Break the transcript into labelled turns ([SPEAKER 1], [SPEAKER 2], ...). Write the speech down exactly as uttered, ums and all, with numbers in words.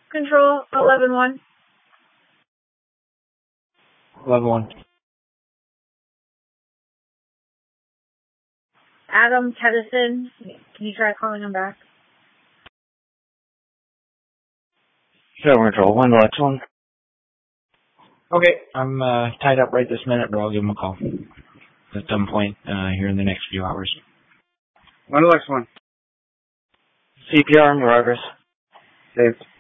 [SPEAKER 1] Control, eleven one.
[SPEAKER 2] eleven one.
[SPEAKER 1] Adam Tedison, can you try calling him back?
[SPEAKER 2] Seven Control, one Lex one. Okay, I'm uh, tied up right this minute, but I'll give him a call at some point uh, here in the next few hours.
[SPEAKER 3] One Lex one.
[SPEAKER 2] C P R in progress.
[SPEAKER 3] Saved.